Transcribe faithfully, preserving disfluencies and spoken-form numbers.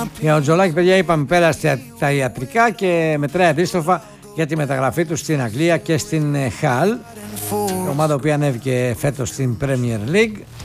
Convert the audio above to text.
Για τον Τζολάκη, παιδιά, είπαμε, πέρασε τα ιατρικά και μετράει αντίστροφα για τη μεταγραφή του στην Αγγλία και στην Χαλ, ομάδα που ανέβηκε φέτος στην Premier League.